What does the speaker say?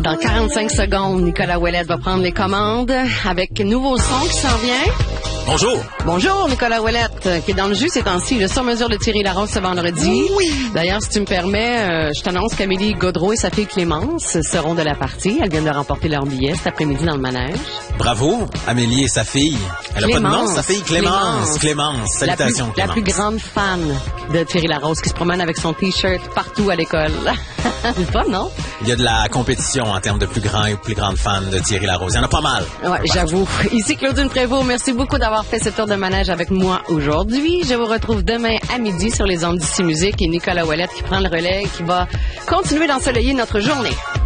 Dans 45 secondes, Nicolas Ouellette va prendre les commandes avec nouveau son qui s'en vient. Bonjour. Bonjour, Nicolas Ouellette, qui est dans le jus ces temps-ci, le sur-mesure de Thierry Larose ce vendredi. Oui. D'ailleurs, si tu me permets, je t'annonce qu'Amélie Gaudreau et sa fille Clémence seront de la partie. Elles viennent de remporter leur billet cet après-midi dans le manège. Bravo, Amélie et sa fille. Elle Clémence, a pas de nom, sa fille? Clémence. Salutations, Clémence. La plus grande fan de Thierry Larose qui se promène avec son T-shirt partout à l'école. C'est pas, non? Il y a de la compétition en termes de plus grands et plus grandes fans de Thierry Larose. Il y en a pas mal. Ouais, j'avoue. Ici Claudine Prévost. Merci beaucoup d'avoir fait ce tour de manège avec moi aujourd'hui. Je vous retrouve demain à midi sur les ondes d'ici Musique et Nicolas Ouellette qui prend le relais et qui va continuer d'ensoleiller notre journée.